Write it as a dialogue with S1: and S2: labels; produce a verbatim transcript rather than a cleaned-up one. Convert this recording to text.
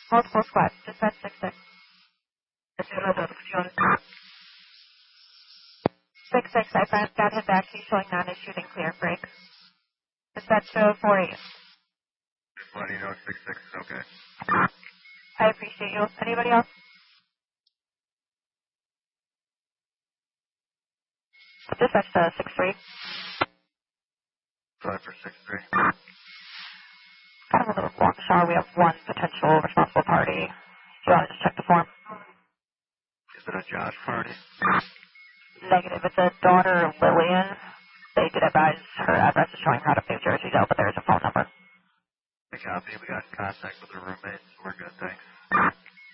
S1: Multiple squads. Dispatch six six. six six, I found, got him back. He's showing non-issued and clear break. Dispatch oh four eight.
S2: Well, you know, six six is okay.
S1: I appreciate you. Anybody else? Dispatch uh, six three.
S2: Five for six three.
S1: Kind of a little long shower. We have one potential responsible party. Do you want to just check the form?
S2: Is it a Josh party?
S1: Negative. It's a daughter, Lillian. They did advise her address is showing her out of New Jersey, though, but there is a phone number.
S2: A copy. We got in contact with her roommates. We're good, thanks.